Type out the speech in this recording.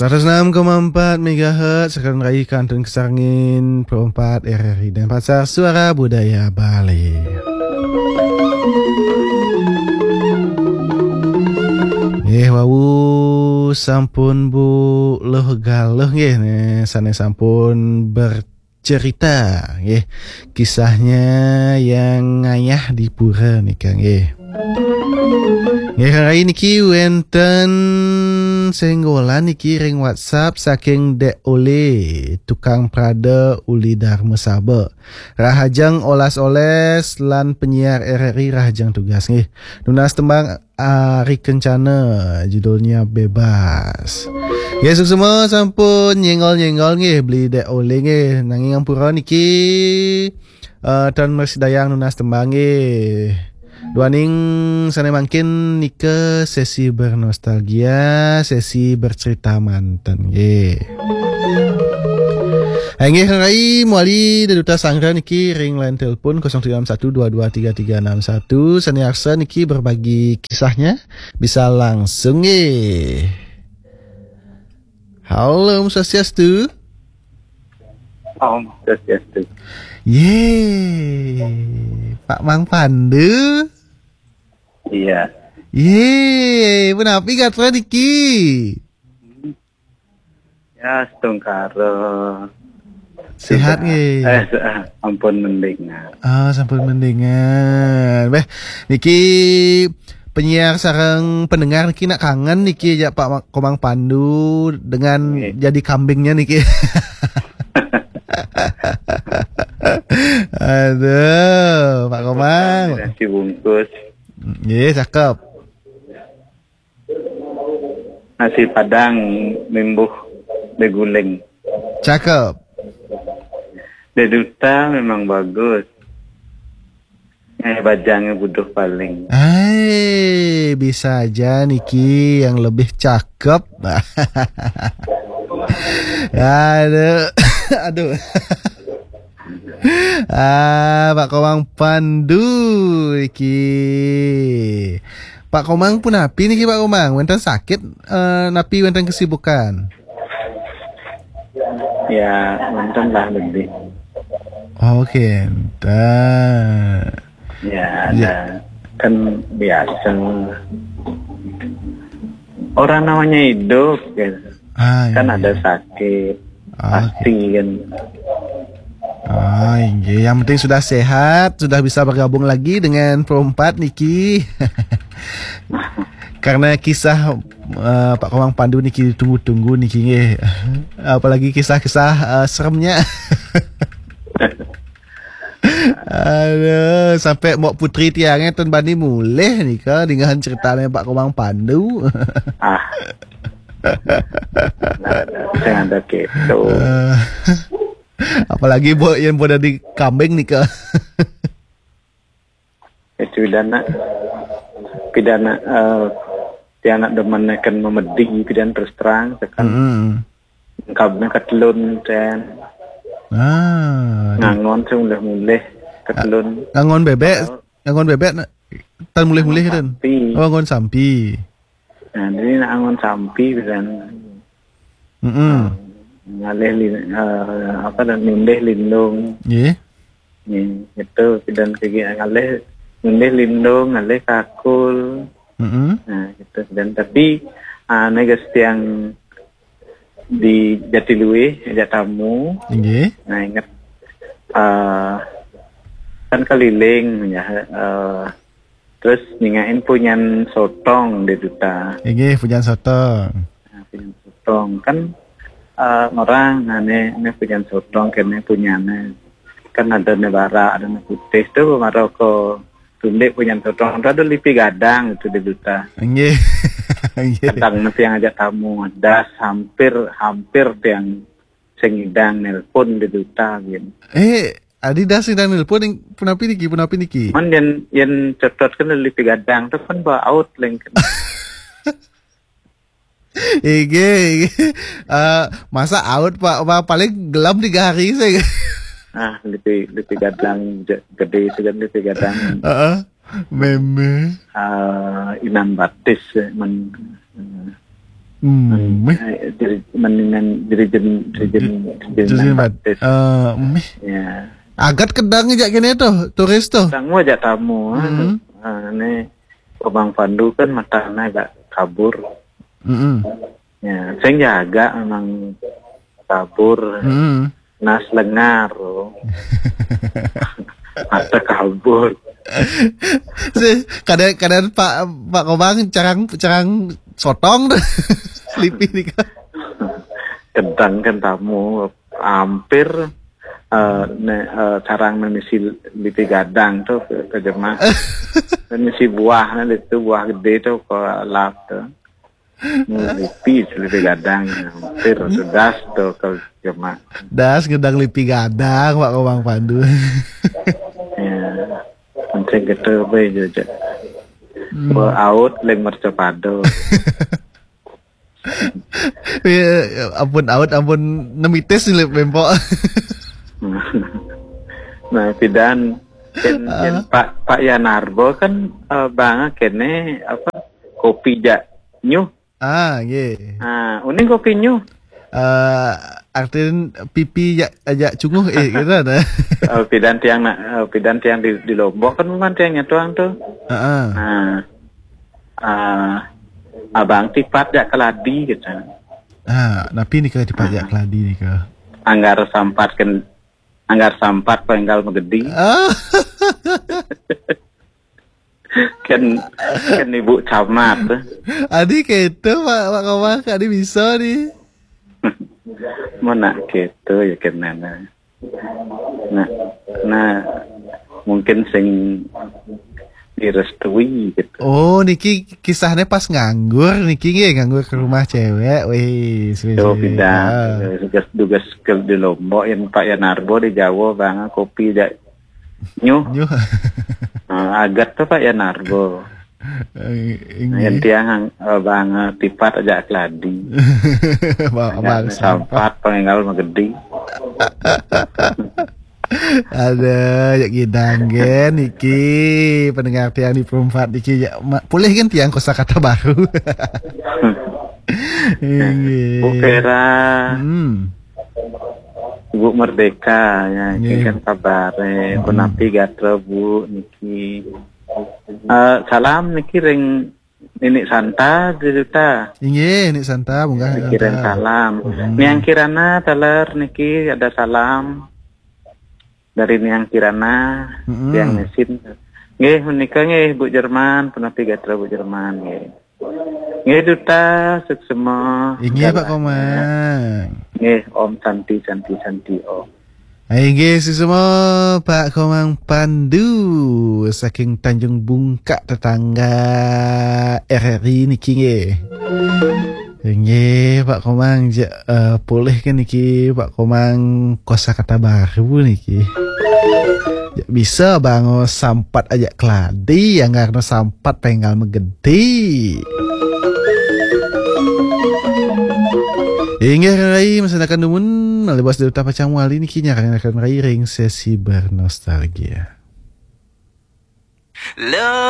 106,4 MHz sekarang raih Kantun Kesangin Pro 4 RRI dan Pasar Suara Budaya Bali. Wawu sampun Bu leuh galeuh nggih sane sampun bercerita nggih kisahnya yang ngayah di pura nika nggih. Nggih hari niki wenten senggolan niki ring WhatsApp saking Dek Ole tukang prada uli Dharma Sabe. Rahajeng olas-oles lan penyiar RRI rahajeng tugas nggih. Nunas tembang Ari Kencana judulnya Bebas. Ya semua sampun nyenggol-nyenggol nggih beli Dek Ole nggih nanging ampura niki dan mersidayang nunas tembang nggih. Duaning sana makin nika sesi bernostalgia, sesi bercerita mantan nggih. Nggih hari muali Duta Sangra niki ring line telepon 0361223361 saniarsa niki berbagi kisahnya bisa langsung nggih. Halo Om Swastiastu. Om Swastiastu. Pak Mang Pandu. Iya. Menapi katra niki. Ya, setungkara. Sehat nggih. Ampun mendengar. Sampun mendengar. Beh, niki penyiar sareng pendengar niki nak kangen niki ya Pak Komang Pandu dengan jadi kambingnya niki. Aduh, Pak Komang. Nasi bungkus. Cakep. Nasi Padang mimbuh beguling. Cakep. Duta memang bagus. Bajangnya butuh paling. Bisa aja niki yang lebih cakep. Aduh. Pak Komang Pandu iki. Pak Komang pun napi niki Pak Komang, wenten sakit napi wenten kesibukan. Ya, wenten lah lebih. Oke, Ya, ada. Kan biasa. Orang namanya hidup gitu. Kan ada sakit. Pasti kan. Yang penting sudah sehat, sudah bisa bergabung lagi dengan Pro 4 niki. Karena kisah Pak Komang Pandu niki ditunggu-tunggu niki nggih. Apalagi kisah-kisah seremnya. Aduh, sampai mau putri tiangnya ten bani mulih nika dengan ceritanya Pak Komang Pandu. Jangan ada gitu. Apalagi yang boda di kambing nika. Itu pidana dia anak demen akan memedi pidana terus terang tekan. Kabnya ketelun dan ngangon sing mulih ketelun. Ngangon bebek tan mulih-mulih kan. Ngangon sampi. Nah, ini ngangon sampi pisan. Ngalih nindih lindung. Nggih. Itu pidan kegiatan ngalih nindih lindung, ngalih kakul. Nah, gitu. Dan tapi negas yang di Jatiluwe, Jatamu. Nggih. Nah, ingat kan keliling ya. Terus ningain punyan sotong di Duta. Nggih, punyan sotong. Nah, punyan sotong kan orang ane punyan sotong kene punyane. Kan ada nebara, ada putih tuh Maroko. Tunde punyan sotong, ada lipi gadang itu di Duta. Nggih. Kadang nanti yang ajak tamu ada hampir yang sengidang nelpon di Duta gitu. Adi das sing nelpon punapi niki. Man yang cetot kan lipi gadang tuh kan bawa out link. Ige. Masa out Pak paling gelap 3 hari saya. Lipi gadang gede itu kan lipi gadang. Meme. Inan batis Jadi mendingan Jadi baptis. Ya. Agat kedang jak kene tuh turis tuh. Tamu aja tamu. Ini Bang Pandu kan matanya agak kabur. Ya, saya jaga memang kabur. Nas lengar. Mata kabur. Kadang Pak Komang carang sotong tuh. Lipi nih kan. Kedang kan tamu hampir sarang misi lipi gadang tuh ke jemaah. Misi buah itu buah gede tuh ke lap tuh. Lipi gadang hampir das tuh ke jemaah. Das gedang lipi gadang Pak Komang Pandu. Ya, nanti gitu be juga. Out leng mercopado. Ampun out ampun nemites nih bempok. Nah, pidan Pak Yanarbo kan bang kene apa kopi jak nyuh. Nggih. Uning kopi nyuh. Artinya pipi ajak cunguh gitu ada. Pidan tiang di Lombok kan bukan tiangnya tuang tuh. Abang tipat jak keladi gitu. Napi nih ke dipajak keladi nih ke. Anggar sampat penggal megedi. kan ibu camat. Adik gitu Pak Komang, adik bisa nih. Mana gitu ya kena. Nah mungkin sing direstui gitu. Oh, niki kisahnya pas nganggur niki nganggur ke rumah cewek. Wih, pindah. Tugas ke di Lombok yang Pak Yanarbo di Jawa bang kopi jak nyuh. Agat tuh Pak Yanarbo. Yang tiang bang tipat aja keladi. Bang sampat penggal megedi. Ada ya gidang gen niki pendengar tiang di perempat niki ya boleh kan tiang kosakata baru. Bu Vera, Bu Merdeka ya ini kan kabar penapi gatra Bu niki. Salam niki ring Ninik Santa juta. Inge Ninik Santa munggah kirim salam. Niang Kirana teler niki ada salam dari Niang Kirana yang mesin. Nggih menika nggih Bu Jerman penapi gatra Bu Jerman nggih. Nggih duta seksema. Inge Pak Komang. Nggih Om Santi Om. Inge semua Pak Komang Pandu saking Tanjung Bungkak tetangga RRI niki nggih. Nggih Pak Komang boleh kan niki Pak Komang kosakata baru niki. Ya, bisa bango sampat aja keladi yang karena sampat penggal megedi. Hingga rai masyarakat dumun malibas dari utama pacang wali niki nya akan rai ring sesi bernostalgia.